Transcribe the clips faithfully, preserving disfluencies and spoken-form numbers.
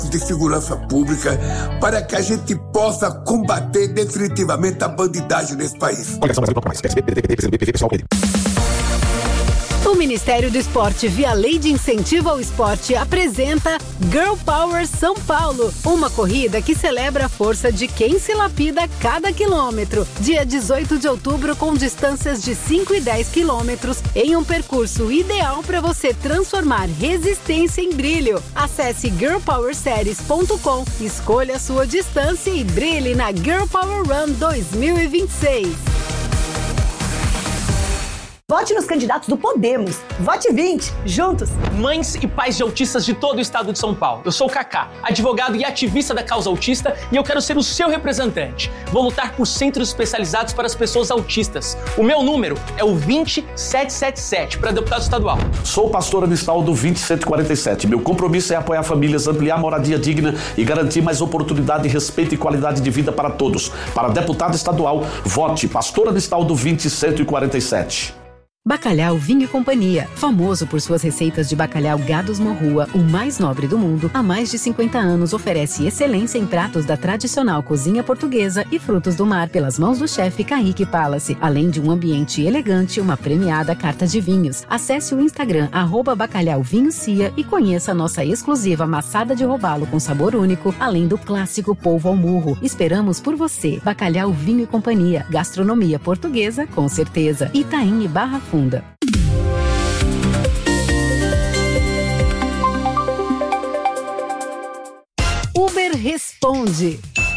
de segurança pública para que a gente possa combater definitivamente a bandidagem nesse país. O Ministério do Esporte, via Lei de Incentivo ao Esporte, apresenta Girl Power São Paulo, uma corrida que celebra a força de quem se lapida cada quilômetro. Dia dezoito de outubro, com distâncias de cinco e dez quilômetros, em um percurso ideal para você transformar resistência em brilho. Acesse girl power series ponto com, escolha a sua distância e brilhe na Girl Power Run dois mil e vinte e seis. Vote nos candidatos do Podemos. Vote vinte, juntos. Mães e pais de autistas de todo o estado de São Paulo. Eu sou o Kaká, advogado e ativista da causa autista, e eu quero ser o seu representante. Vou lutar por centros especializados para as pessoas autistas. O meu número é o vinte sete sete sete para deputado estadual. Sou pastor anistal do vinte cento e quarenta e sete. Meu compromisso é apoiar famílias, ampliar a moradia digna e garantir mais oportunidade, respeito e qualidade de vida para todos. Para deputado estadual, vote pastor anistal do vinte cento e quarenta e sete. Bacalhau Vinho e Companhia, famoso por suas receitas de bacalhau Gados Morrua, o mais nobre do mundo, há mais de cinquenta anos oferece excelência em pratos da tradicional cozinha portuguesa e frutos do mar pelas mãos do chefe Kaique Palace, além de um ambiente elegante e uma premiada carta de vinhos. Acesse o Instagram arroba Bacalhau Vinho Cia e conheça a nossa exclusiva maçada de robalo com sabor único, além do clássico polvo ao murro. Esperamos por você. Bacalhau Vinho e Companhia, gastronomia portuguesa com certeza. Itaim e Barra Funda. Uber Responde.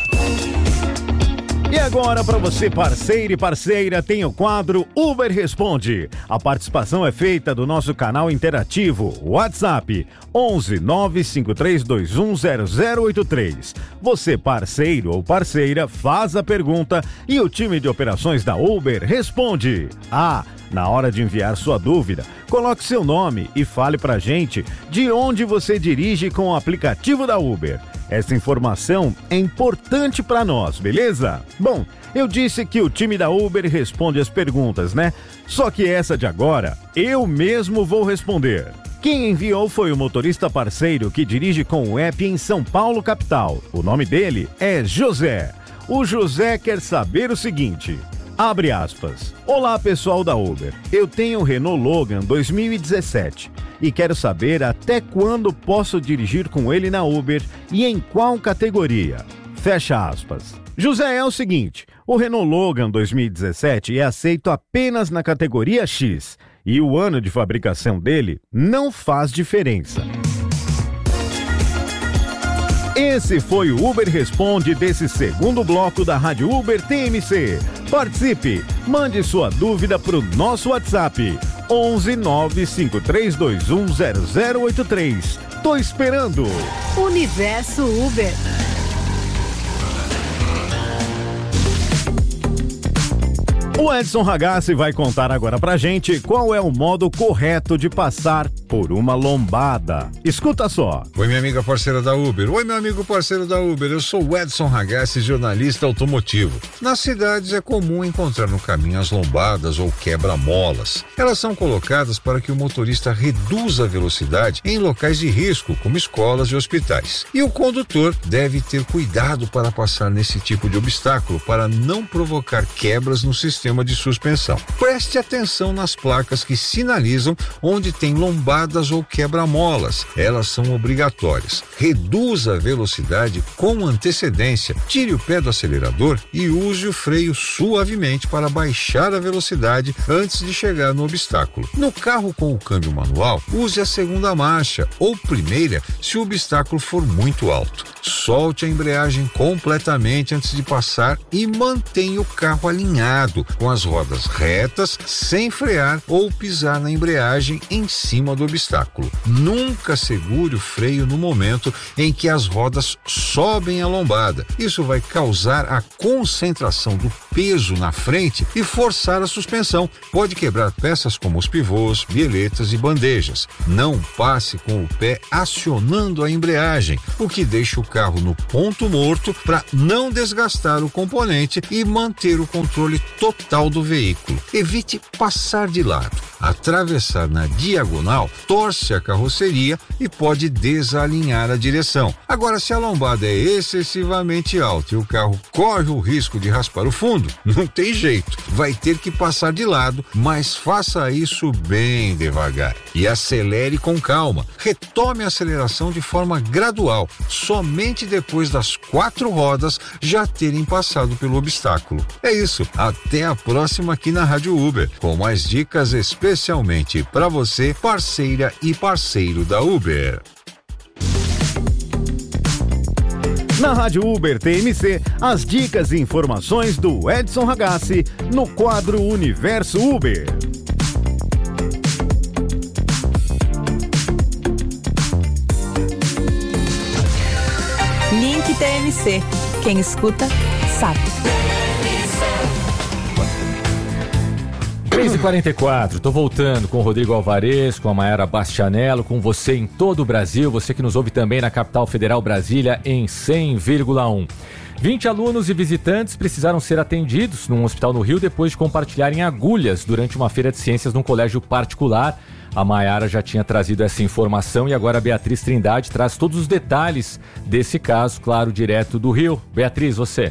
E agora, para você, parceiro e parceira, tem o quadro Uber Responde. A participação é feita do nosso canal interativo, WhatsApp, onze nove cinco três dois um zero zero oito três. Você, parceiro ou parceira, faz a pergunta e o time de operações da Uber responde. Ah, na hora de enviar sua dúvida, coloque seu nome e fale pra gente de onde você dirige com o aplicativo da Uber. Essa informação é importante para nós, beleza? Bom, eu disse que o time da Uber responde as perguntas, né? Só que essa de agora, eu mesmo vou responder. Quem enviou foi o motorista parceiro que dirige com o app em São Paulo, capital. O nome dele é José. O José quer saber o seguinte... Abre aspas. Olá, pessoal da Uber. Eu tenho o Renault Logan dois mil e dezessete e quero saber até quando posso dirigir com ele na Uber e em qual categoria. Fecha aspas. José, é o seguinte, o Renault Logan dois mil e dezessete é aceito apenas na categoria X e o ano de fabricação dele não faz diferença. Esse foi o Uber Responde desse segundo bloco da Rádio Uber T M C. Participe, mande sua dúvida para o nosso WhatsApp, onze nove cinco três dois um zero zero oito três. Tô esperando. Universo Uber. O Edson Ragazzi vai contar agora pra gente qual é o modo correto de passar por uma lombada. Escuta só. Oi, minha amiga parceira da Uber. Oi, meu amigo parceiro da Uber. Eu sou o Edson Ragazzi, jornalista automotivo. Nas cidades é comum encontrar no caminho as lombadas ou quebra-molas. Elas são colocadas para que o motorista reduza a velocidade em locais de risco, como escolas e hospitais. E o condutor deve ter cuidado para passar nesse tipo de obstáculo, para não provocar quebras no sistema de suspensão. Preste atenção nas placas que sinalizam onde tem lombadas ou quebra-molas. Elas são obrigatórias. Reduza a velocidade com antecedência. Tire o pé do acelerador e use o freio suavemente para baixar a velocidade antes de chegar no obstáculo. No carro com o câmbio manual, use a segunda marcha ou primeira se o obstáculo for muito alto. Solte a embreagem completamente antes de passar e mantenha o carro alinhado, com as rodas retas, sem frear ou pisar na embreagem em cima do obstáculo. Nunca segure o freio no momento em que as rodas sobem a lombada. Isso vai causar a concentração do peso na frente e forçar a suspensão. Pode quebrar peças como os pivôs, bieletas e bandejas. Não passe com o pé acionando a embreagem, o que deixa o carro no ponto morto para não desgastar o componente e manter o controle total do veículo. Evite passar de lado. Atravessar na diagonal torce a carroceria e pode desalinhar a direção. Agora, se a lombada é excessivamente alta e o carro corre o risco de raspar o fundo, não tem jeito, vai ter que passar de lado, mas faça isso bem devagar e acelere com calma. Retome a aceleração de forma gradual, somente depois das quatro rodas já terem passado pelo obstáculo. É isso, até a próxima aqui na Rádio Uber, com mais dicas especialmente para você, parceira e parceiro da Uber. Na Rádio Uber T M C, as dicas e informações do Edson Ragazzi no quadro Universo Uber. Link T M C. Quem escuta, sabe. três e quarenta e quatro, tô voltando com o Rodrigo Alvarez, com a Mayara Bastianello, com você em todo o Brasil, você que nos ouve também na capital federal Brasília em cem vírgula um. vinte alunos e visitantes precisaram ser atendidos num hospital no Rio depois de compartilharem agulhas durante uma feira de ciências num colégio particular. A Mayara já tinha trazido essa informação e agora a Beatriz Trindade traz todos os detalhes desse caso, claro, direto do Rio. Beatriz, você.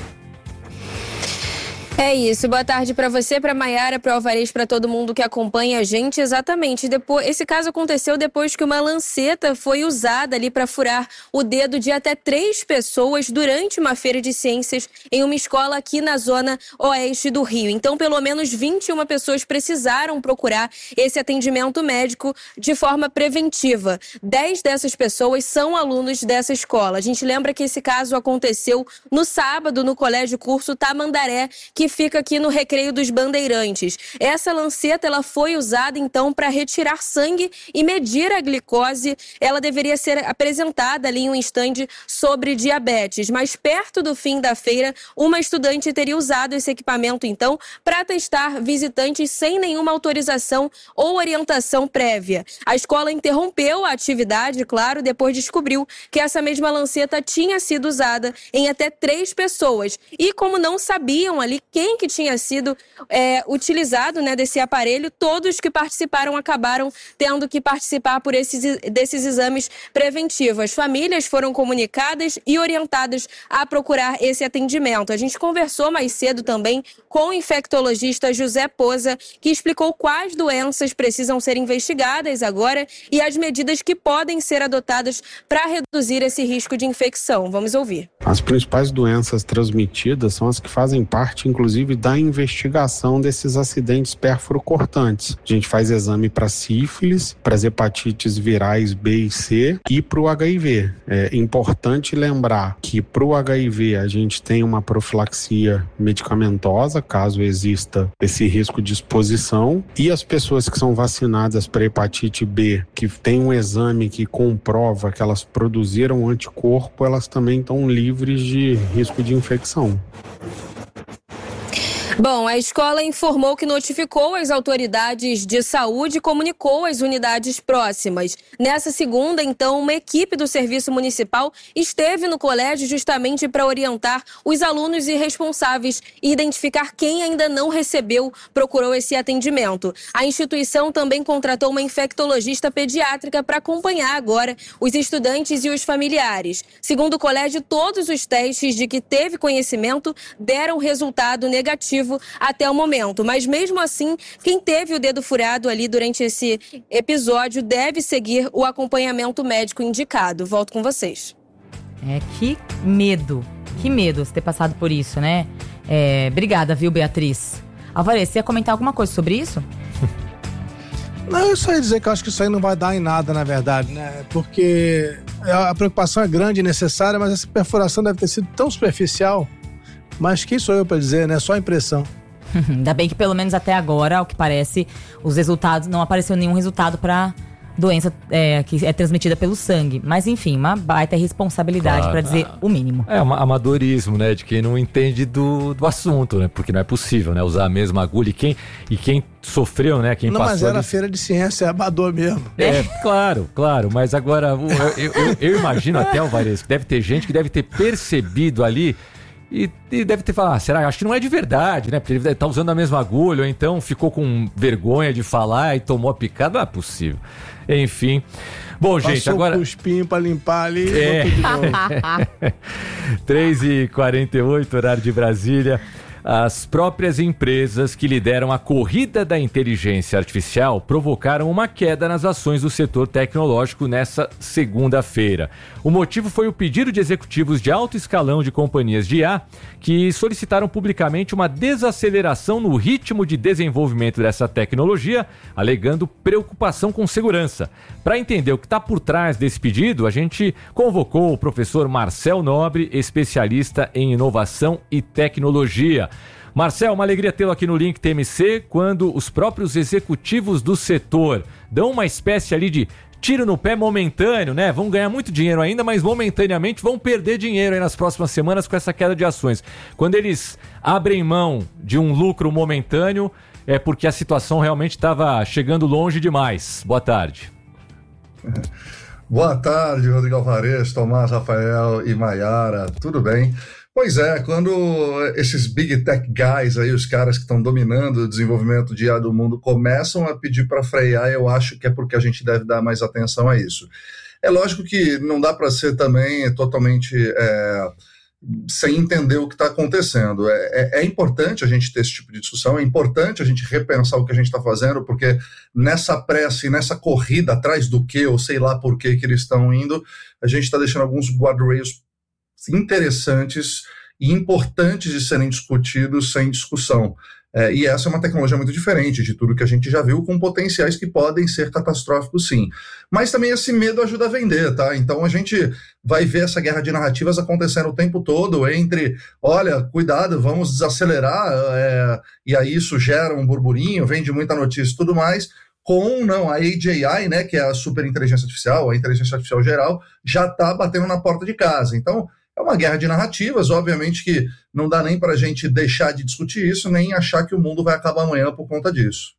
É isso, boa tarde para você, para Mayara, para o Alvarez, para todo mundo que acompanha a gente. Exatamente, depois, esse caso aconteceu depois que uma lanceta foi usada ali para furar o dedo de até três pessoas durante uma feira de ciências em uma escola aqui na zona oeste do Rio. Então, pelo menos vinte e uma pessoas precisaram procurar esse atendimento médico de forma preventiva. Dez dessas pessoas são alunos dessa escola. A gente lembra que esse caso aconteceu no sábado no Colégio Curso Tamandaré, que fica aqui no Recreio dos Bandeirantes. Essa lanceta ela foi usada então para retirar sangue e medir a glicose. Ela deveria ser apresentada ali em um estande sobre diabetes, mas perto do fim da feira, uma estudante teria usado esse equipamento então para testar visitantes sem nenhuma autorização ou orientação prévia. A escola interrompeu a atividade, claro, depois descobriu que essa mesma lanceta tinha sido usada em até três pessoas. E como não sabiam ali quem que tinha sido é, utilizado, né, desse aparelho, todos que participaram acabaram tendo que participar por esses, desses exames preventivos. As famílias foram comunicadas e orientadas a procurar esse atendimento. A gente conversou mais cedo também com o infectologista José Poza, que explicou quais doenças precisam ser investigadas agora e as medidas que podem ser adotadas para reduzir esse risco de infecção. Vamos ouvir. As principais doenças transmitidas são as que fazem parte, inclusive, da investigação desses acidentes pérfuro-cortantes. A gente faz exame para sífilis, para as hepatites virais B e C e para o H I V. É importante lembrar que para o H I V a gente tem uma profilaxia medicamentosa, caso exista esse risco de exposição, e as pessoas que são vacinadas para hepatite B, que tem um exame que comprova que elas produziram anticorpo, elas também estão livres de risco de infecção. Bom, a escola informou que notificou as autoridades de saúde e comunicou as unidades próximas. Nessa segunda, então, uma equipe do Serviço Municipal esteve no colégio justamente para orientar os alunos e responsáveis e identificar quem ainda não recebeu, procurou esse atendimento. A instituição também contratou uma infectologista pediátrica para acompanhar agora os estudantes e os familiares. Segundo o colégio, todos os testes de que teve conhecimento deram resultado negativo até o momento, mas mesmo assim, quem teve o dedo furado ali durante esse episódio deve seguir o acompanhamento médico indicado. Volto com vocês. É, que medo, que medo você ter passado por isso, né? É, obrigada, viu, Beatriz? Alvarez, você ia comentar alguma coisa sobre isso? Não, eu só ia dizer que eu acho que isso aí não vai dar em nada, na verdade, né? Porque a preocupação é grande e necessária, mas essa perfuração deve ter sido tão superficial. Mas quem sou eu para dizer, né? Só impressão. Ainda bem que pelo menos até agora, ao que parece, os resultados, não apareceu nenhum resultado para doença é, que é transmitida pelo sangue. Mas enfim, uma baita responsabilidade, claro, para dizer o mínimo. É um amadorismo, né? De quem não entende do, do assunto, né? Porque não é possível, né? Usar a mesma agulha. E quem, e quem sofreu, né? Quem não, passou mas era ali... feira de ciência, é amador mesmo. É, claro, claro. Mas agora, eu, eu, eu, eu imagino até, Alvarez, que deve ter gente que deve ter percebido ali E, e deve ter falado, ah, será? Acho que não é de verdade, né? Porque ele deve estar usando a mesma agulha, ou então ficou com vergonha de falar e tomou a picada. Não é possível. Enfim. Bom, Passou gente, agora... um cuspinho pra limpar ali e é. botou de novo. três e quarenta e oito, horário de Brasília. As próprias empresas que lideram a corrida da inteligência artificial provocaram uma queda nas ações do setor tecnológico nessa segunda-feira. O motivo foi o pedido de executivos de alto escalão de companhias de I A que solicitaram publicamente uma desaceleração no ritmo de desenvolvimento dessa tecnologia, alegando preocupação com segurança. Para entender o que está por trás desse pedido, a gente convocou o professor Marcel Nobre, especialista em inovação e tecnologia. Marcel, uma alegria tê-lo aqui no Link T M C, quando os próprios executivos do setor dão uma espécie ali de tiro no pé momentâneo, né? Vão ganhar muito dinheiro ainda, mas momentaneamente vão perder dinheiro aí nas próximas semanas com essa queda de ações. Quando eles abrem mão de um lucro momentâneo, é porque a situação realmente estava chegando longe demais. Boa tarde. Boa tarde, Rodrigo Alvarez, Tomás, Rafael e Maiara, tudo bem? Pois é, quando esses big tech guys aí, os caras que estão dominando o desenvolvimento de I A do mundo, começam a pedir para frear, eu acho que é porque a gente deve dar mais atenção a isso. É lógico que não dá para ser também totalmente é, sem entender o que está acontecendo. É, é, é importante a gente ter esse tipo de discussão, é importante a gente repensar o que a gente está fazendo, porque nessa pressa e nessa corrida atrás do que, ou sei lá por que que eles estão indo, a gente está deixando alguns guardrails interessantes e importantes de serem discutidos sem discussão. É, e essa é uma tecnologia muito diferente de tudo que a gente já viu, com potenciais que podem ser catastróficos, sim. Mas também esse medo ajuda a vender, tá? Então a gente vai ver essa guerra de narrativas acontecendo o tempo todo entre, olha, cuidado, vamos desacelerar, é, e aí isso gera um burburinho, vende muita notícia e tudo mais, com, não, a A G I, né, que é a superinteligência artificial, a inteligência artificial geral, já está batendo na porta de casa. Então, é uma guerra de narrativas, obviamente que não dá nem para a gente deixar de discutir isso, nem achar que o mundo vai acabar amanhã por conta disso.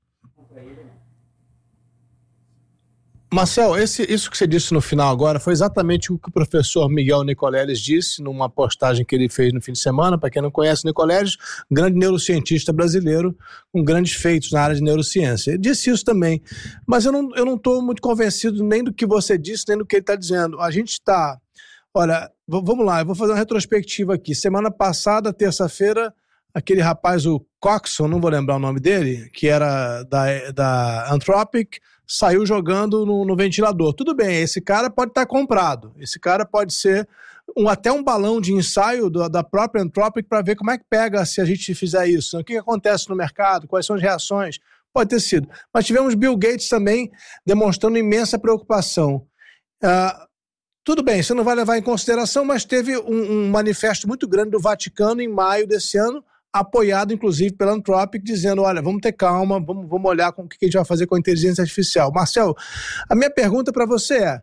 Marcel, esse, isso que você disse no final agora foi exatamente o que o professor Miguel Nicoleles disse numa postagem que ele fez no fim de semana. Para quem não conhece, Nicoleles, grande neurocientista brasileiro com grandes feitos na área de neurociência. Ele disse isso também, mas eu não eu não estou muito convencido nem do que você disse, nem do que ele está dizendo. A gente está... Olha, v- vamos lá, eu vou fazer uma retrospectiva aqui. Semana passada, terça-feira, aquele rapaz, o Coxon, não vou lembrar o nome dele, que era da, da Anthropic, saiu jogando no, no ventilador. Tudo bem, esse cara pode estar comprado, esse cara pode ser um, até um balão de ensaio do, da própria Anthropic para ver como é que pega se a gente fizer isso, o que, que acontece no mercado, quais são as reações, pode ter sido. Mas tivemos Bill Gates também demonstrando imensa preocupação. Uh, tudo bem, você não vai levar em consideração, mas teve um, um manifesto muito grande do Vaticano em maio desse ano, apoiado inclusive pela Anthropic, dizendo, olha, vamos ter calma, vamos, vamos olhar com o que a gente vai fazer com a inteligência artificial. Marcel, a minha pergunta para você é,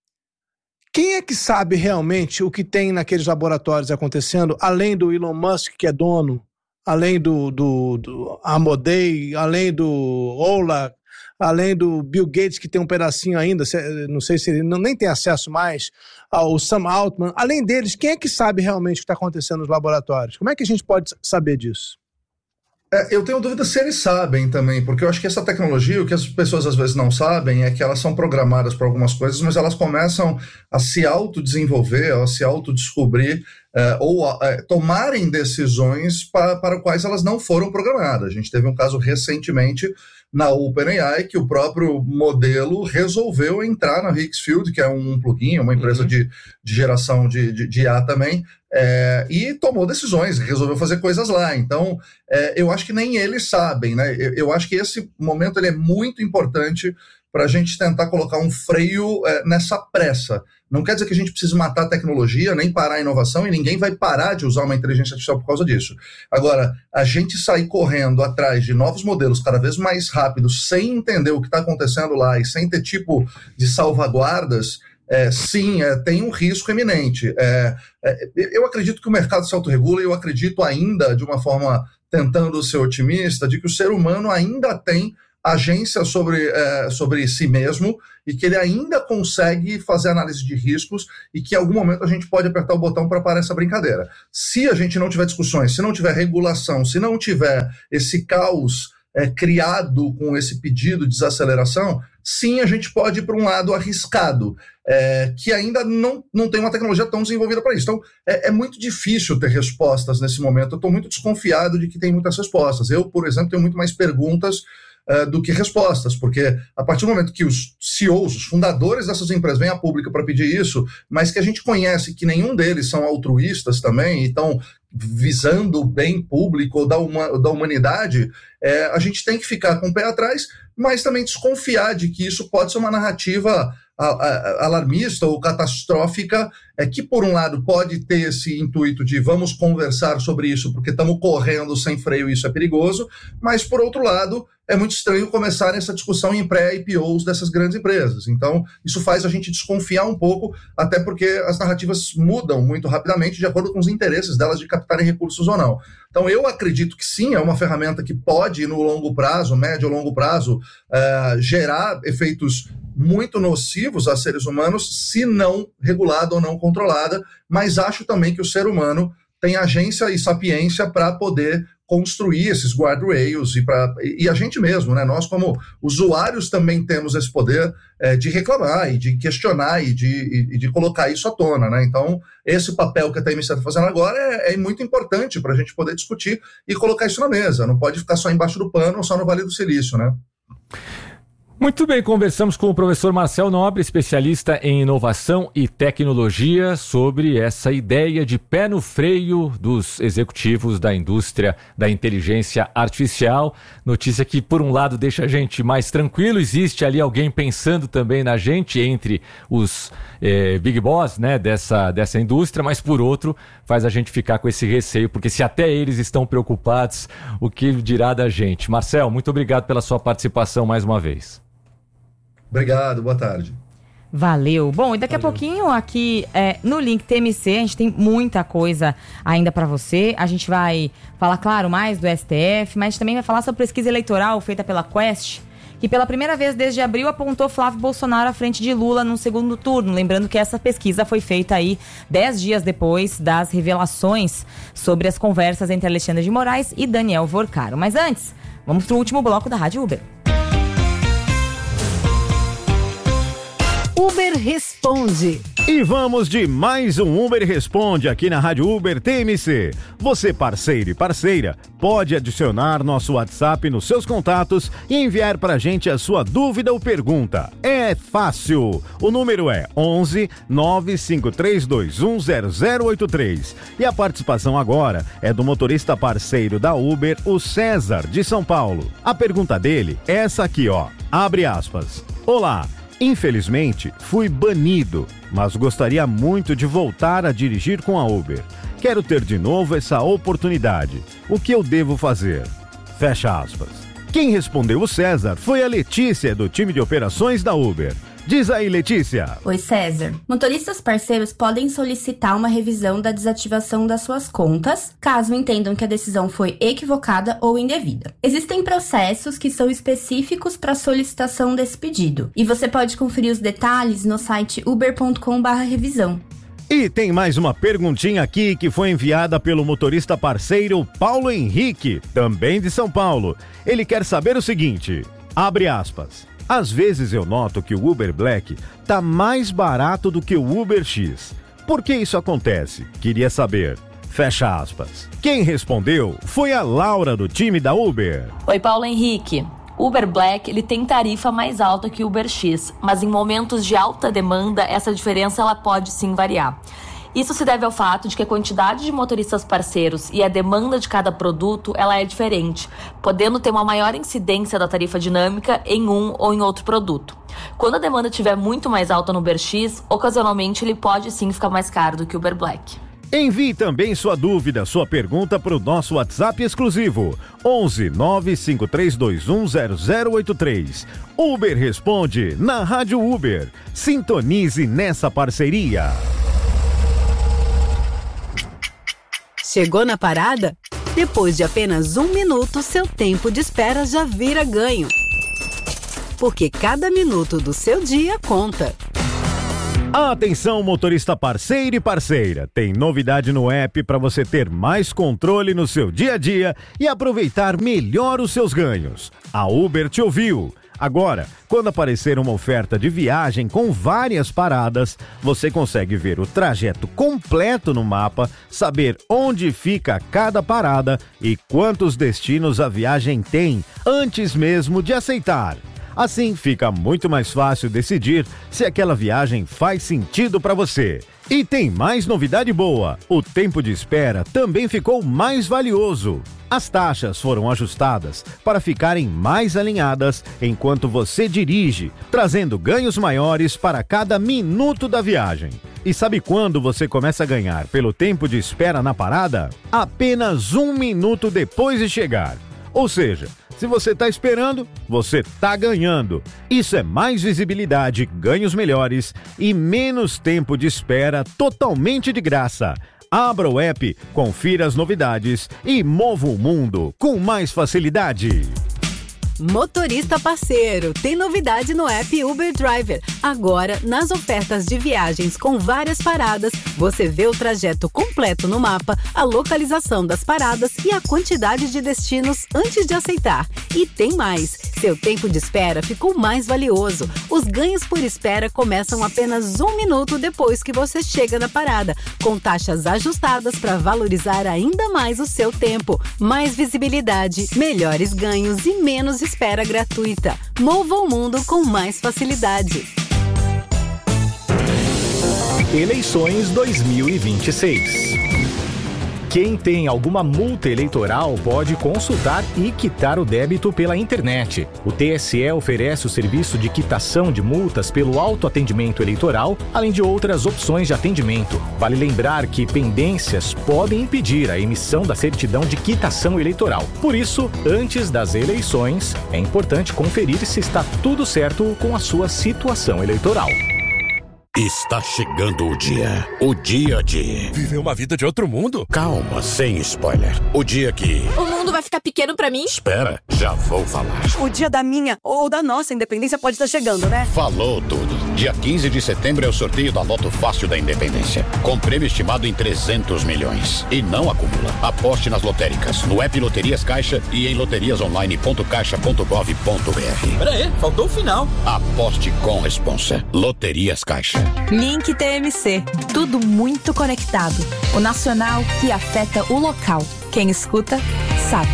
quem é que sabe realmente o que tem naqueles laboratórios acontecendo, além do Elon Musk, que é dono, além do, do, do Amodei, além do Ola, além do Bill Gates, que tem um pedacinho ainda, não sei se ele não, nem tem acesso mais, ao Sam Altman, além deles, quem é que sabe realmente o que está acontecendo nos laboratórios? Como é que a gente pode saber disso? É, eu tenho dúvida se eles sabem também, porque eu acho que essa tecnologia, o que as pessoas às vezes não sabem é que elas são programadas para algumas coisas, mas elas começam a se autodesenvolver, a se autodescobrir, é, ou a, a tomarem decisões para, para quais elas não foram programadas. A gente teve um caso recentemente na OpenAI, que o próprio modelo resolveu entrar na Higgsfield, que é um plugin, uma empresa uhum. de, de geração de, de, de I A também, é, e tomou decisões, resolveu fazer coisas lá. Então, é, eu acho que nem eles sabem, né? Eu, eu acho que esse momento ele é muito importante para a gente tentar colocar um freio é, nessa pressa. Não quer dizer que a gente precise matar a tecnologia, nem parar a inovação, e ninguém vai parar de usar uma inteligência artificial por causa disso. Agora, a gente sair correndo atrás de novos modelos cada vez mais rápidos, sem entender o que está acontecendo lá e sem ter tipo de salvaguardas, é, sim, é, tem um risco eminente. É, é, eu acredito que o mercado se autorregula e eu acredito ainda, de uma forma tentando ser otimista, de que o ser humano ainda tem agência sobre, é, sobre si mesmo e que ele ainda consegue fazer análise de riscos e que em algum momento a gente pode apertar o botão para parar essa brincadeira. Se a gente não tiver discussões, se não tiver regulação, se não tiver esse caos é, criado com esse pedido de desaceleração, sim, a gente pode ir para um lado arriscado, é, que ainda não, não tem uma tecnologia tão desenvolvida para isso. Então, é, é muito difícil ter respostas nesse momento. Eu estou muito desconfiado de que tem muitas respostas. Eu, por exemplo, tenho muito mais perguntas uh, do que respostas, porque a partir do momento que os C E Os, os fundadores dessas empresas vêm a público para pedir isso, mas que a gente conhece que nenhum deles são altruístas também e estão visando o bem público da, uma, da humanidade, é, a gente tem que ficar com o pé atrás, mas também desconfiar de que isso pode ser uma narrativa a, a, alarmista ou catastrófica, é, que por um lado pode ter esse intuito de vamos conversar sobre isso porque estamos correndo sem freio e isso é perigoso, mas por outro lado é muito estranho começar essa discussão em pré-I P Os dessas grandes empresas. Então isso faz a gente desconfiar um pouco, até porque as narrativas mudam muito rapidamente de acordo com os interesses delas de captarem recursos ou não. Então eu acredito que sim, é uma ferramenta que pode no longo prazo, médio ou longo prazo, uh, gerar efeitos muito nocivos a seres humanos, se não regulada ou não controlada, mas acho também que o ser humano tem agência e sapiência para poder construir esses guardrails e, pra, e a gente mesmo, né? Nós como usuários também temos esse poder é, de reclamar e de questionar e de, e, e de colocar isso à tona, né? Então, esse papel que a T M C está fazendo agora é, é muito importante para a gente poder discutir e colocar isso na mesa. Não pode ficar só embaixo do pano ou só no Vale do Silício, né? Muito bem, conversamos com o professor Marcel Nobre, especialista em inovação e tecnologia, sobre essa ideia de pé no freio dos executivos da indústria da inteligência artificial. Notícia que, por um lado, deixa a gente mais tranquilo, existe ali alguém pensando também na gente, entre os eh, big boss, né, dessa, dessa indústria, mas, por outro, faz a gente ficar com esse receio, porque se até eles estão preocupados, o que dirá da gente? Marcel, muito obrigado pela sua participação mais uma vez. Obrigado, boa tarde. Valeu. Bom, e daqui Valeu. a pouquinho aqui é, no link T M C, a gente tem muita coisa ainda para você. A gente vai falar, claro, mais do S T F, mas a gente também vai falar sobre a pesquisa eleitoral feita pela Quest, que pela primeira vez desde abril apontou Flávio Bolsonaro à frente de Lula no segundo turno. Lembrando que essa pesquisa foi feita aí dez dias depois das revelações sobre as conversas entre Alexandre de Moraes e Daniel Vorcaro. Mas antes, vamos pro último bloco da Rádio Uber. Uber Responde. E vamos de mais um Uber Responde aqui na Rádio Uber T M C. Você, parceiro e parceira, pode adicionar nosso WhatsApp nos seus contatos e enviar pra gente a sua dúvida ou pergunta. É fácil. O número é onze nove cinco três dois um zero zero oito três. E a participação agora é do motorista parceiro da Uber, o César, de São Paulo. A pergunta dele é essa aqui, ó. Abre aspas. Olá. Infelizmente, fui banido, mas gostaria muito de voltar a dirigir com a Uber. Quero ter de novo essa oportunidade. O que eu devo fazer? Fecha aspas. Quem respondeu o César foi a Letícia, do time de operações da Uber. Diz aí, Letícia. Oi, César. Motoristas parceiros podem solicitar uma revisão da desativação das suas contas, caso entendam que a decisão foi equivocada ou indevida. Existem processos que são específicos para a solicitação desse pedido, e você pode conferir os detalhes no site uber ponto com barra revisão. E tem mais uma perguntinha aqui que foi enviada pelo motorista parceiro Paulo Henrique, também de São Paulo. Ele quer saber o seguinte, abre aspas. Às vezes eu noto que o Uber Black tá mais barato do que o Uber X. Por que isso acontece? Queria saber. Fecha aspas. Quem respondeu foi a Laura, do time da Uber. Oi, Paulo Henrique. Uber Black ele tem tarifa mais alta que o Uber X, mas em momentos de alta demanda, essa diferença ela pode sim variar. Isso se deve ao fato de que a quantidade de motoristas parceiros e a demanda de cada produto ela é diferente, podendo ter uma maior incidência da tarifa dinâmica em um ou em outro produto. Quando a demanda estiver muito mais alta no Uber X, ocasionalmente ele pode sim ficar mais caro do que o Uber Black. Envie também sua dúvida, sua pergunta para o nosso WhatsApp exclusivo, onze nove cinco três dois um zero zero oito três. Uber Responde na Rádio Uber. Sintonize nessa parceria. Chegou na parada? Depois de apenas um minuto, seu tempo de espera já vira ganho. porque cada minuto do seu dia conta. Atenção, motorista parceiro e parceira. Tem novidade no app para você ter mais controle no seu dia a dia e aproveitar melhor os seus ganhos. A Uber te ouviu. Agora, quando aparecer uma oferta de viagem com várias paradas, você consegue ver o trajeto completo no mapa, saber onde fica cada parada e quantos destinos a viagem tem, antes mesmo de aceitar. Assim, fica muito mais fácil decidir se aquela viagem faz sentido para você. E tem mais novidade boa: o tempo de espera também ficou mais valioso. As taxas foram ajustadas para ficarem mais alinhadas enquanto você dirige, trazendo ganhos maiores para cada minuto da viagem. E sabe quando você começa a ganhar pelo tempo de espera na parada? Apenas um minuto depois de chegar. Ou seja, se você está esperando, você está ganhando. Isso é mais visibilidade, ganhos melhores e menos tempo de espera totalmente de graça. Abra o app, confira as novidades e mova o mundo com mais facilidade. Motorista parceiro, tem novidade no app Uber Driver. Agora, nas ofertas de viagens com várias paradas, você vê o trajeto completo no mapa, a localização das paradas e a quantidade de destinos antes de aceitar. E tem mais, seu tempo de espera ficou mais valioso. Os ganhos por espera começam apenas um minuto depois que você chega na parada, com taxas ajustadas para valorizar ainda mais o seu tempo. Mais visibilidade, melhores ganhos e menos espera gratuita. Mova o mundo com mais facilidade. Eleições dois mil e vinte e seis. Quem tem alguma multa eleitoral pode consultar e quitar o débito pela internet. O T S E oferece o serviço de quitação de multas pelo autoatendimento eleitoral, além de outras opções de atendimento. Vale lembrar que pendências podem impedir a emissão da certidão de quitação eleitoral. Por isso, antes das eleições, é importante conferir se está tudo certo com a sua situação eleitoral. Está chegando o dia. O dia de... viver uma vida de outro mundo? Calma, sem spoiler. O dia que... o mundo vai ficar pequeno pra mim? Espera, já vou falar. O dia da minha ou da nossa independência pode estar chegando, né? Falou tudo. Dia quinze de setembro é o sorteio da Loto Fácil da Independência. Com prêmio estimado em trezentos milhões. E não acumula. Aposte nas lotéricas, no app Loterias Caixa e em loterias online ponto caixa ponto gov ponto br. Pera aí, faltou o final. Aposte com responsa. Loterias Caixa. Link T M C. Tudo muito conectado. O nacional que afeta o local. Quem escuta, sabe.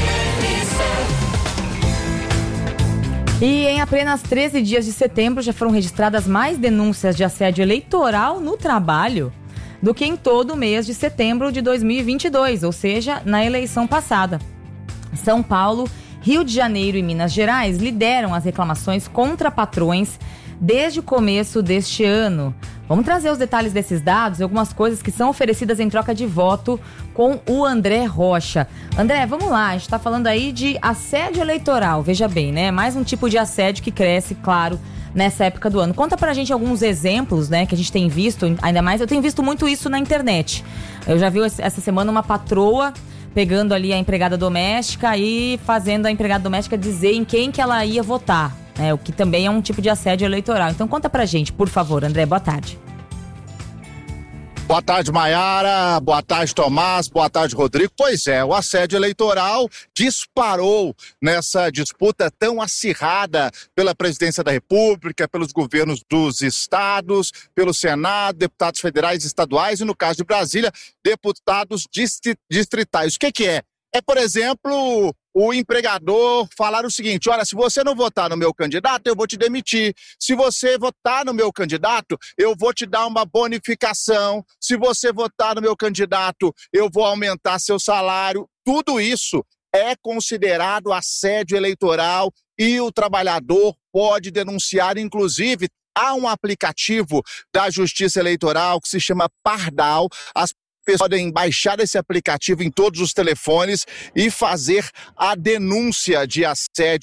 E em apenas treze dias de setembro já foram registradas mais denúncias de assédio eleitoral no trabalho do que em todo o mês de setembro de dois mil e vinte e dois, ou seja, na eleição passada. São Paulo, Rio de Janeiro e Minas Gerais lideram as reclamações contra patrões desde o começo deste ano. Vamos trazer os detalhes desses dados e algumas coisas que são oferecidas em troca de voto com o André Rocha. André, vamos lá, a gente está falando aí de assédio eleitoral, veja bem, né? Mais um tipo de assédio que cresce, claro, nessa época do ano. Conta pra gente alguns exemplos, né, que a gente tem visto, ainda mais eu tenho visto muito isso na internet. Eu já vi essa semana uma patroa pegando ali a empregada doméstica e fazendo a empregada doméstica dizer em quem que ela ia votar. É, o que também é um tipo de assédio eleitoral. Então conta pra gente, por favor, André, boa tarde. Boa tarde, Maiara. Boa tarde, Tomás. Boa tarde, Rodrigo. Pois é, o assédio eleitoral disparou nessa disputa tão acirrada pela presidência da República, pelos governos dos estados, pelo Senado, deputados federais e estaduais e, no caso de Brasília, deputados distritais. O que que é? É, por exemplo, o empregador falar o seguinte: olha, se você não votar no meu candidato, eu vou te demitir. Se você votar no meu candidato, eu vou te dar uma bonificação. Se você votar no meu candidato, eu vou aumentar seu salário. Tudo isso é considerado assédio eleitoral e o trabalhador pode denunciar. Inclusive, há um aplicativo da Justiça Eleitoral que se chama Pardal. As pessoas podem baixar esse aplicativo em todos os telefones e fazer a denúncia de assédio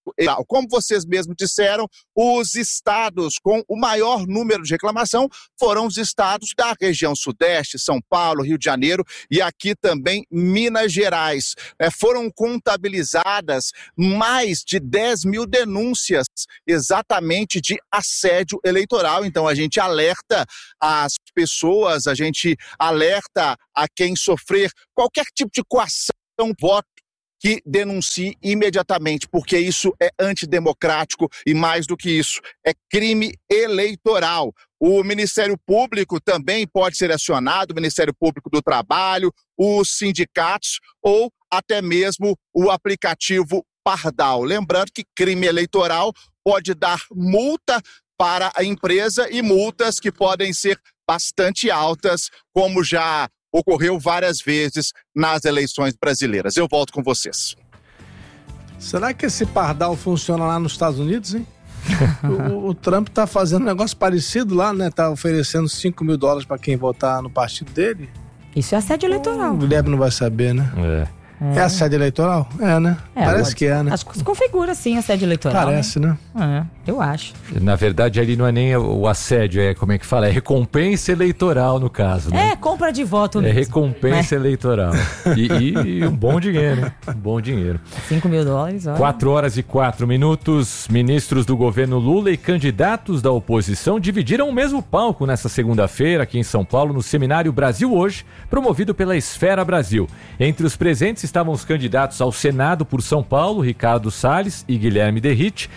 Público. Como vocês mesmos disseram, os estados com o maior número de reclamação foram os estados da região Sudeste, São Paulo, Rio de Janeiro e aqui também Minas Gerais. É, foram contabilizadas mais de dez mil denúncias exatamente de assédio eleitoral. Então a gente alerta as pessoas, a gente alerta a quem sofrer qualquer tipo de coação, voto, que denuncie imediatamente, porque isso é antidemocrático e, mais do que isso, é crime eleitoral. O Ministério Público também pode ser acionado, o Ministério Público do Trabalho, os sindicatos ou até mesmo o aplicativo Pardal. Lembrando que crime eleitoral pode dar multa para a empresa e multas que podem ser bastante altas, como já ocorreu várias vezes nas eleições brasileiras. Eu volto com vocês. Será que esse Pardal funciona lá nos Estados Unidos, hein? o, o Trump tá fazendo um negócio parecido lá, né? Tá oferecendo cinco mil dólares para quem votar no partido dele. Isso é assédio eleitoral. O Guilherme não vai saber, né? É. É, é assédio eleitoral? É, né? É, Parece pode. que é, né? Acho que se configura, sim, assédio eleitoral. Parece, né? né? É, eu acho. Na verdade, ali não é nem o assédio, é como é que fala? É recompensa eleitoral, no caso, né? É, compra de voto É mesmo. recompensa É. eleitoral. E, e- e um bom dinheiro, hein? Um bom dinheiro. cinco mil dólares, olha. Quatro horas e quatro minutos. Ministros do governo Lula e candidatos da oposição dividiram o mesmo palco nesta segunda-feira aqui em São Paulo, no seminário Brasil Hoje, promovido pela Esfera Brasil. Entre os presentes estavam os candidatos ao Senado por São Paulo, Ricardo Salles e Guilherme Derrite.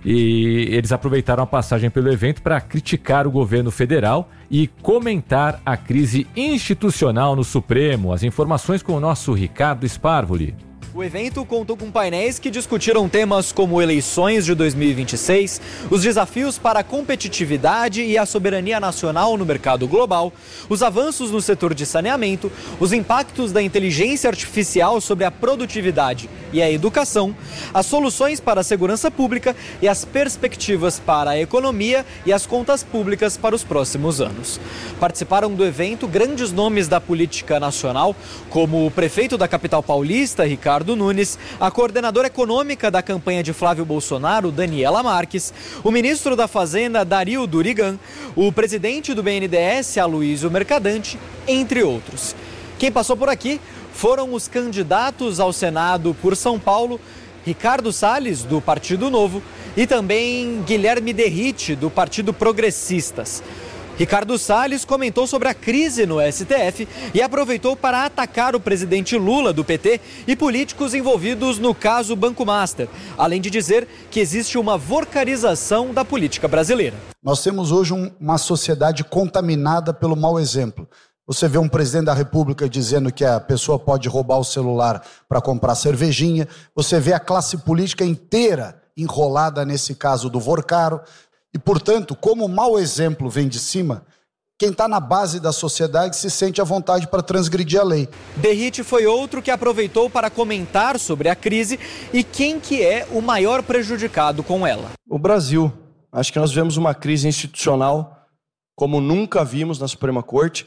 E eles aproveitaram a passagem pelo evento para criticar o governo federal e comentar a crise institucional no Supremo. As informações com o nosso Ricardo Sparvoli. O evento contou com painéis que discutiram temas como eleições de dois mil e vinte e seis, os desafios para a competitividade e a soberania nacional no mercado global, os avanços no setor de saneamento, os impactos da inteligência artificial sobre a produtividade e a educação, as soluções para a segurança pública e as perspectivas para a economia e as contas públicas para os próximos anos. Participaram do evento grandes nomes da política nacional, como o prefeito da capital paulista, Ricardo Nunes, a coordenadora econômica da campanha de Flávio Bolsonaro, Daniela Marques, o ministro da Fazenda, Dario Durigan, o presidente do B N D E S, Aloysio Mercadante, entre outros. Quem passou por aqui foram os candidatos ao Senado por São Paulo, Ricardo Salles, do Partido Novo, e também Guilherme Derrite, do Partido Progressistas. Ricardo Salles comentou sobre a crise no S T F e aproveitou para atacar o presidente Lula, do P T, e políticos envolvidos no caso Banco Master, além de dizer que existe uma vorcarização da política brasileira. Nós temos hoje um, uma sociedade contaminada pelo mau exemplo. Você vê um presidente da República dizendo que a pessoa pode roubar o celular para comprar cervejinha. Você vê a classe política inteira enrolada nesse caso do Vorcaro. E, portanto, como o mau exemplo vem de cima, quem está na base da sociedade se sente à vontade para transgredir a lei. Derrite foi outro que aproveitou para comentar sobre a crise e quem que é o maior prejudicado com ela. O Brasil. Acho que nós vivemos uma crise institucional como nunca vimos na Suprema Corte.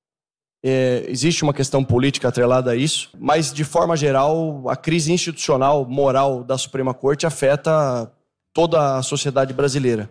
É, existe uma questão política atrelada a isso, mas, de forma geral, a crise institucional, moral da Suprema Corte afeta toda a sociedade brasileira.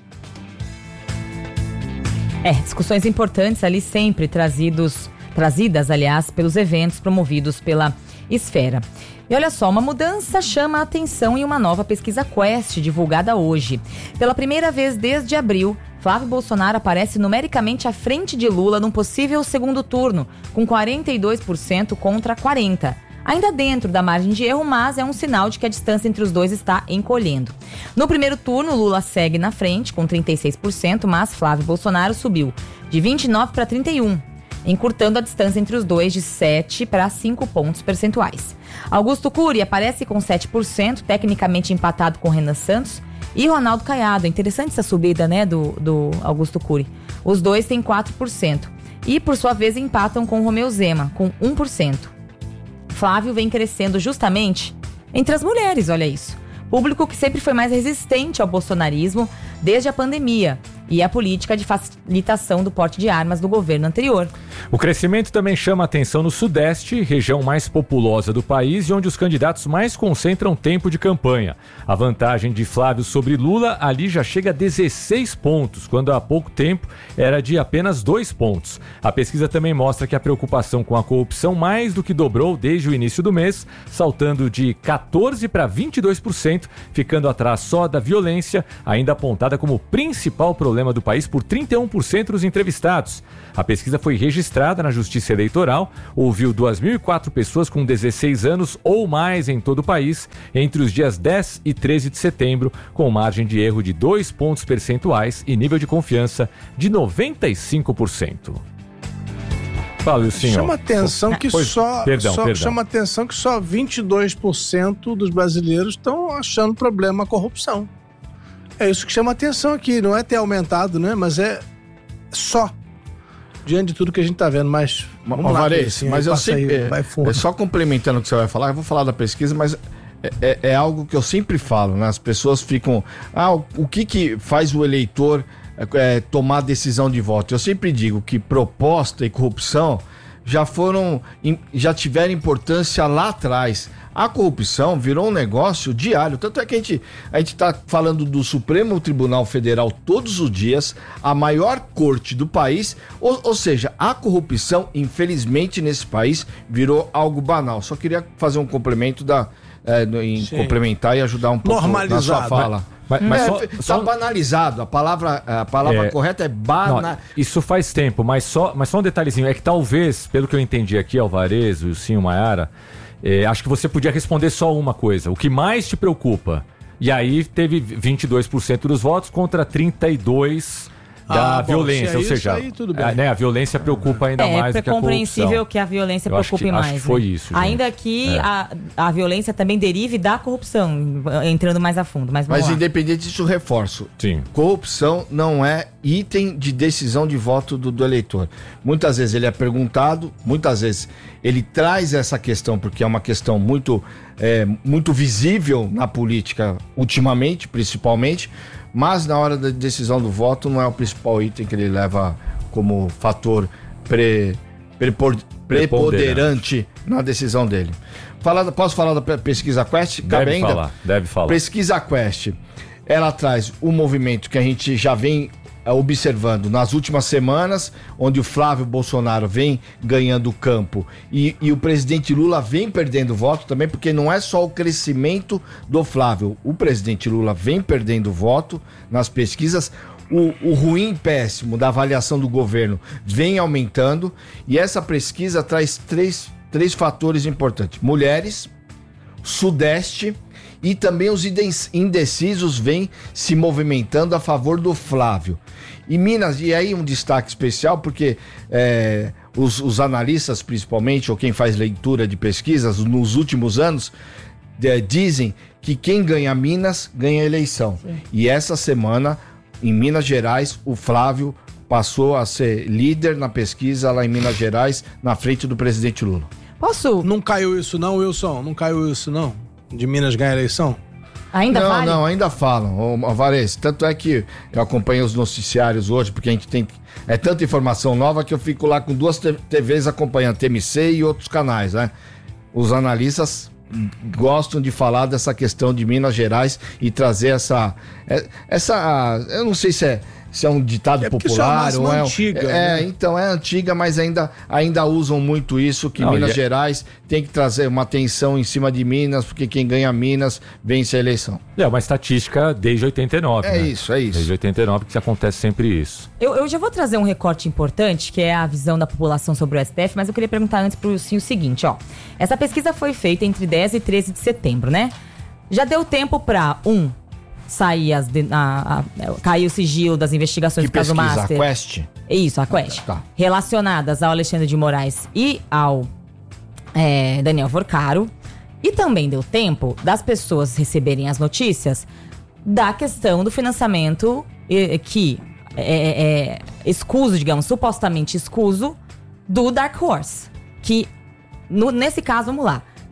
É, discussões importantes ali sempre trazidos, trazidas, aliás, pelos eventos promovidos pela Esfera. E olha só, uma mudança chama a atenção em uma nova pesquisa Quest, divulgada hoje. Pela primeira vez desde abril, Flávio Bolsonaro aparece numericamente à frente de Lula num possível segundo turno, com quarenta e dois por cento contra quarenta por cento. Ainda dentro da margem de erro, mas é um sinal de que a distância entre os dois está encolhendo. No primeiro turno, Lula segue na frente, com trinta e seis por cento, mas Flávio Bolsonaro subiu de vinte e nove para trinta e um, encurtando a distância entre os dois de sete para cinco pontos percentuais. Augusto Cury aparece com sete por cento, tecnicamente empatado com Renan Santos, e Ronaldo Caiado. Interessante essa subida, né, do, do Augusto Cury. Os dois têm quatro por cento. E, por sua vez, empatam com Romeu Zema, com um por cento. Flávio vem crescendo justamente entre as mulheres, olha isso. Público que sempre foi mais resistente ao bolsonarismo desde a pandemia. e a política de facilitação do porte de armas do governo anterior. O crescimento também chama atenção no Sudeste, região mais populosa do país e onde os candidatos mais concentram tempo de campanha. A vantagem de Flávio sobre Lula ali já chega a dezesseis pontos, quando há pouco tempo era de apenas dois pontos. A pesquisa também mostra que a preocupação com a corrupção mais do que dobrou desde o início do mês, saltando de quatorze para vinte e dois por cento, ficando atrás só da violência, ainda apontada como principal problema do país por trinta e um por cento dos entrevistados. A pesquisa foi registrada na Justiça Eleitoral, ouviu duas mil e quatro pessoas com dezesseis anos ou mais em todo o país entre os dias dez e treze de setembro, com margem de erro de dois pontos percentuais e nível de confiança de noventa e cinco por cento. Fala, Wilson. Chama atenção que Pois, só, perdão, só perdão. chama atenção que só vinte e dois por cento dos brasileiros estão achando problema a corrupção. É isso que chama atenção aqui, não é ter aumentado, né? Mas é só diante de tudo que a gente tá vendo, mas vamos lá, Alvarez, Cleicinho, mas aí eu passa aí, sempre, vai fundo. é, só complementando o que você vai falar, eu vou falar da pesquisa, mas é, é- é algo que eu sempre falo, né? As pessoas ficam, ah, o, o que que faz o eleitor é, é, tomar decisão de voto? Eu sempre digo que proposta e corrupção já foram, im- já tiveram importância lá atrás. A corrupção virou um negócio diário, tanto é que a gente a gente está falando do Supremo Tribunal Federal todos os dias, a maior corte do país, ou, ou seja, a corrupção, infelizmente, nesse país virou algo banal. Só queria fazer um complemento da é, no- em Sim. complementar e ajudar um pouco na sua Normalizado, fala. Mas- mas É, só- tá só- banalizado, a palavra, a palavra É. correta é bana... Não, isso faz tempo, mas só, mas só um detalhezinho. É que talvez, pelo que eu entendi aqui, Alvarez, o Sim, Maiara, é, acho que você podia responder só uma coisa. O que mais te preocupa? E aí teve vinte e dois por cento dos votos contra trinta e dois por cento da Ah, bom, violência. se é ou isso, seja, aí tudo bem. a, né, a violência preocupa ainda É, mais é do que a corrupção. compreensível que a violência Eu acho preocupe que- mais. acho que foi né? isso, gente. Ainda que É. a, a violência também derive da corrupção, entrando mais a fundo. Mas vamos Mas lá. independente disso, reforço. Sim. Corrupção não é item de decisão de voto do, do eleitor. Muitas vezes ele é perguntado, muitas vezes ele traz essa questão, porque é uma questão muito, é, muito visível na política ultimamente, principalmente, mas na hora da decisão do voto não é o principal item que ele leva como fator pre, prepor- preponderante na decisão dele. Falar, posso falar da pe- pesquisa Quest? Cabe Deve ainda? falar, deve falar. Pesquisa Quest, ela traz um movimento que a gente já vem eh, observando nas últimas semanas, onde o Flávio Bolsonaro vem ganhando campo e, e o presidente Lula vem perdendo voto também, porque não é só o crescimento do Flávio, o presidente Lula vem perdendo voto nas pesquisas. O, o ruim e péssimo da avaliação do governo vem aumentando e essa pesquisa traz três, três fatores importantes: mulheres, Sudeste e também os inde- indecisos vêm se movimentando a favor do Flávio. E Minas, e aí um destaque especial, porque é, os, os analistas, principalmente, ou quem faz leitura de pesquisas, nos últimos anos, é, dizem que quem ganha Minas ganha a eleição. Sim. E essa semana, em Minas Gerais, o Flávio passou a ser líder na pesquisa lá em Minas Gerais, na frente do presidente Lula. Posso? Não caiu isso não, Wilson? Não caiu isso não? De Minas ganhar a eleição? Ainda não, vale? não, ainda falam, ô, Alvarez. Tanto é que eu acompanho os noticiários hoje, porque a gente tem. É tanta informação nova que eu fico lá com duas T Vs acompanhando, T M C e outros canais, né? Os analistas gostam de falar dessa questão de Minas Gerais e trazer essa. é- Essa. Eu não sei se é. Se é um ditado É porque isso é uma popular máxima ou é. um- antiga, é, né? então é antiga, mas ainda, ainda usam muito isso, que Não, Minas e é- Gerais tem que trazer uma atenção em cima de Minas, porque quem ganha Minas vence a eleição. É uma estatística desde oitenta e nove. É né? isso, é isso. Desde oitenta e nove que acontece sempre isso. Eu, eu já vou trazer um recorte importante, que é a visão da população sobre o S T F, mas eu queria perguntar antes pro Sim o seguinte, ó. Essa pesquisa foi feita entre dez e treze de setembro, né? Já deu tempo pra, um, sair as... De, a, a, cair o sigilo das investigações Que do caso pesquisa? Master. A Quest? Isso, a Quest. Tá. Relacionadas ao Alexandre de Moraes e ao é, Daniel Forcaro. E também deu tempo das pessoas receberem as notícias da questão do financiamento eh, que é, é escuso, digamos, supostamente escuso, do Dark Horse. Que, no- nesse caso, vamos lá.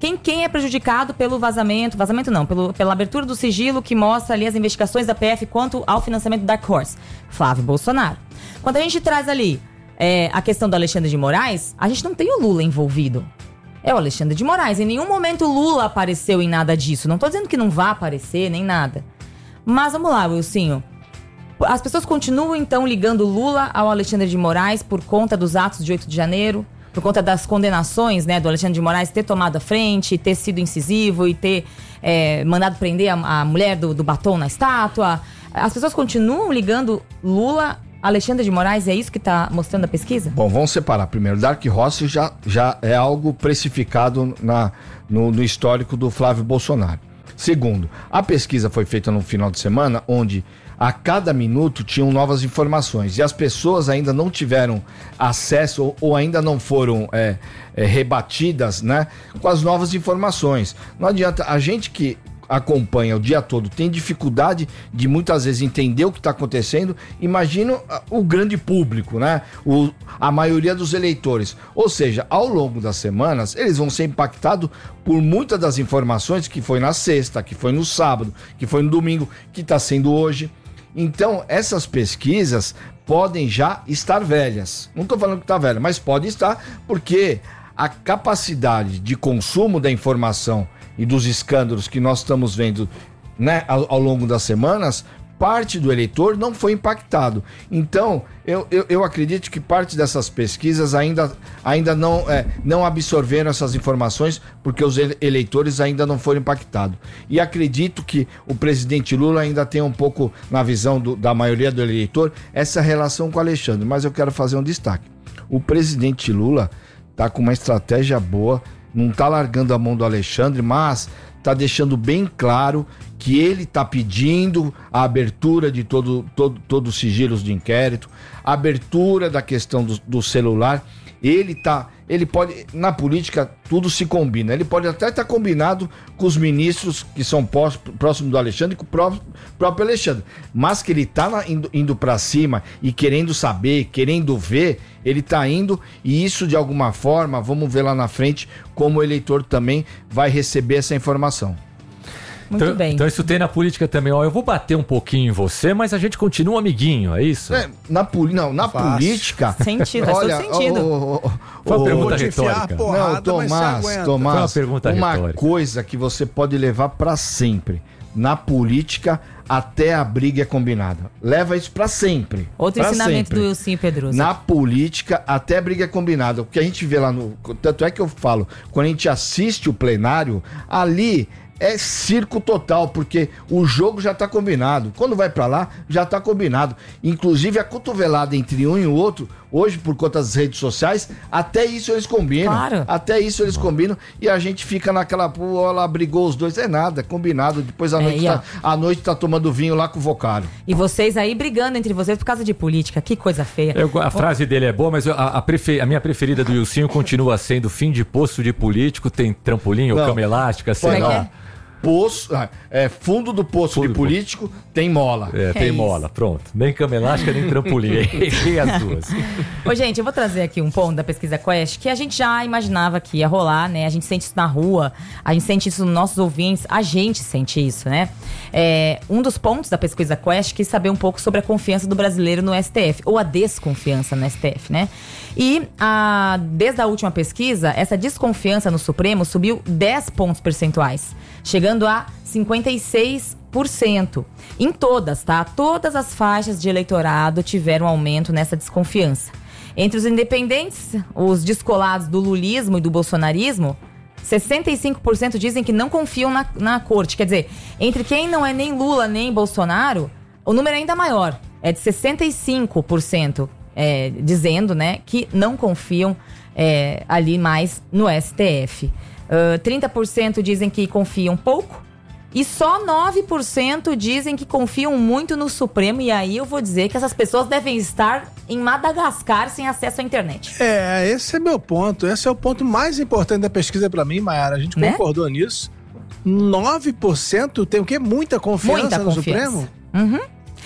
quem, quem é prejudicado pelo vazamento, vazamento não, pelo, pela abertura do sigilo que mostra ali as investigações da P F quanto ao financiamento do Dark Horse? Flávio Bolsonaro. Quando a gente traz ali é, a questão do Alexandre de Moraes, a gente não tem o Lula envolvido. É o Alexandre de Moraes. Em nenhum momento o Lula apareceu em nada disso. Não tô dizendo que não vá aparecer, nem nada. Mas vamos lá, Wilsinho. As pessoas continuam, então, ligando Lula ao Alexandre de Moraes por conta dos atos de oito de janeiro, por conta das condenações, né, do Alexandre de Moraes ter tomado a frente, ter sido incisivo e ter é, mandado prender a, a mulher do, do batom na estátua. As pessoas continuam ligando Lula, Alexandre de Moraes, é isso que está mostrando a pesquisa? Bom, vamos separar. Primeiro, Dark Horse já, já é algo precificado na, no, no histórico do Flávio Bolsonaro. Segundo, a pesquisa foi feita no final de semana, onde a cada minuto tinham novas informações e as pessoas ainda não tiveram acesso ou, ou ainda não foram é, é, rebatidas, né, com as novas informações. Não adianta, a gente que acompanha o dia todo tem dificuldade de muitas vezes entender o que está acontecendo. Imagina o grande público, né? O, a maioria dos eleitores. Ou seja, ao longo das semanas, eles vão ser impactados por muitas das informações que foi na sexta, que foi no sábado, que foi no domingo, que está sendo hoje. Então, essas pesquisas podem já estar velhas. Não estou falando que está velha, mas pode estar, porque a capacidade de consumo da informação e dos escândalos que nós estamos vendo, né, ao, ao longo das semanas, parte do eleitor não foi impactado. Então, eu, eu, eu acredito que parte dessas pesquisas ainda, ainda não, é, não absorveram essas informações, porque os eleitores ainda não foram impactados. E acredito que o presidente Lula ainda tem um pouco, na visão do, da maioria do eleitor, essa relação com o Alexandre. Mas eu quero fazer um destaque. O presidente Lula está com uma estratégia boa, não está largando a mão do Alexandre, mas está deixando bem claro que ele está pedindo a abertura de todo, todo, todos os sigilos de inquérito, a abertura da questão do, do celular. Ele tá, ele pode, na política tudo se combina, ele pode até estar tá combinado com os ministros que são pós, próximos do Alexandre e com o próprio, próprio Alexandre, mas que ele está indo, indo para cima e querendo saber, querendo ver, ele está indo, e isso de alguma forma, vamos ver lá na frente como o eleitor também vai receber essa informação. Muito então, bem. Então isso tem na política também, ó, eu vou bater um pouquinho em você, mas a gente continua amiguinho, é isso? É, na, poli- não, na política... Sentido, faz olha, todo sentido. Oh, oh, oh, Foi uma oh, pergunta oh, retórica. Porrada, não, Tomás, mas Tomás, Foi uma pergunta uma retórica. coisa que você pode levar para sempre. Na política, até a briga é combinada. Leva isso para sempre. Outro pra ensinamento sempre. do Wilson Pedroso. Na política, até a briga é combinada. O que a gente vê lá no... Tanto é que eu falo, quando a gente assiste o plenário, ali... é circo total, porque o jogo já tá combinado. Quando vai pra lá, já tá combinado. Inclusive a cotovelada entre um e o outro, hoje por conta das redes sociais, até isso eles combinam. Claro. Até isso eles combinam e a gente fica naquela, pô, ela brigou os dois, é nada, é combinado. Depois a É, noite, e, ó, tá, a noite tá tomando vinho lá com o Vocário. E vocês aí brigando entre vocês por causa de política, que coisa feia. Eu- a frase dele é boa, mas eu- a, a prefe- a minha preferida do Wilsinho continua sendo fim de poço de político, tem trampolim ou Não. cama elástica, sei Como é que lá. é? Poço, ah, é, fundo do poço Fundo de do político tem mola. É, tem isso. mola, pronto. Nem cama elástica, nem trampolim. Errei as duas. Ô, gente, eu vou trazer aqui um ponto da pesquisa Quest que a gente já imaginava que ia rolar, né? A gente sente isso na rua, a gente sente isso nos nossos ouvintes, a gente sente isso, né? É, um dos pontos da pesquisa Quest quis saber um pouco sobre a confiança do brasileiro no S T F, ou a desconfiança no S T F, né? E a, desde a última pesquisa, essa desconfiança no Supremo subiu dez pontos percentuais, chegando a cinquenta e seis por cento. Em todas, tá? Todas as faixas de eleitorado tiveram aumento nessa desconfiança. Entre os independentes, os descolados do lulismo e do bolsonarismo, sessenta e cinco por cento dizem que não confiam na, na corte. Quer dizer, entre quem não é nem Lula nem Bolsonaro, o número é ainda maior. É de sessenta e cinco por cento é, dizendo, né, que não confiam é, ali mais no S T F. Uh, trinta por cento dizem que confiam pouco. E só nove por cento dizem que confiam muito no Supremo. E aí eu vou dizer que essas pessoas devem estar em Madagascar sem acesso à internet. É, esse é meu ponto. Esse é o ponto mais importante da pesquisa pra mim, Mayara. A gente Né? concordou nisso. nove por cento tem o quê? Muita confiança Muita no confiança. Supremo? Uhum.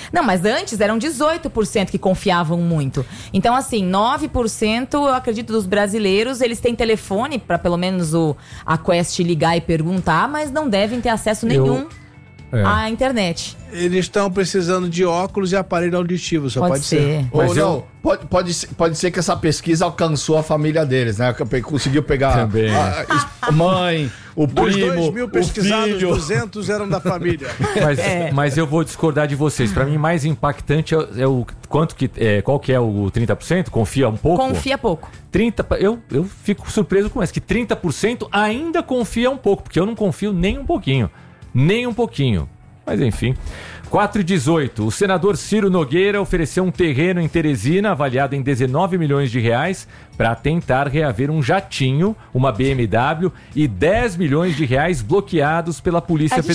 Não, mas antes eram dezoito por cento que confiavam muito. Então, assim, nove por cento, eu acredito, dos brasileiros, eles têm telefone para pelo menos o, a Quest ligar e perguntar, mas não devem ter acesso nenhum Eu... É. à internet. Eles estão precisando de óculos e aparelho auditivo, só pode, Pode ser. ser. Ou Mas não, eu- pode, pode, ser- pode ser que essa pesquisa alcançou a família deles, né? Conseguiu pegar Também. a, a mãe, o Dos primo, dois mil o pesquisados, filho. duzentos eram da família. Mas, É. mas eu vou discordar de vocês. Para mim, mais impactante é, o- é o quanto que é, qual que é o trinta por cento? Confia um pouco? Confia pouco. trinta, eu, eu fico surpreso com isso, que trinta por cento ainda confia um pouco, porque eu não confio nem um pouquinho. Nem um pouquinho. Mas enfim. quatro e dezoito. O senador Ciro Nogueira ofereceu um terreno em Teresina avaliado em dezenove milhões de reais para tentar reaver um jatinho, uma B M W e dez milhões de reais bloqueados pela Polícia A gente